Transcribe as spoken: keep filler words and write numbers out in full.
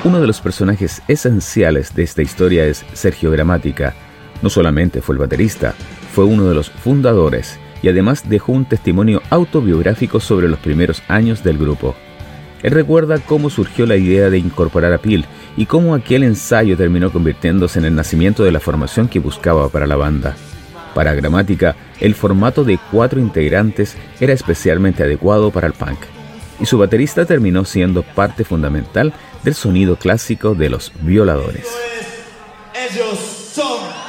Uno de los personajes esenciales de esta historia es Sergio Gramática. No solamente fue el baterista, fue uno de los fundadores y además dejó un testimonio autobiográfico sobre los primeros años del grupo. Él recuerda cómo surgió la idea de incorporar a Phil y cómo aquel ensayo terminó convirtiéndose en el nacimiento de la formación que buscaba para la banda. Para Gramática, el formato de cuatro integrantes era especialmente adecuado para el punk, y su baterista terminó siendo parte fundamental del sonido clásico de Los Violadores. Ellos son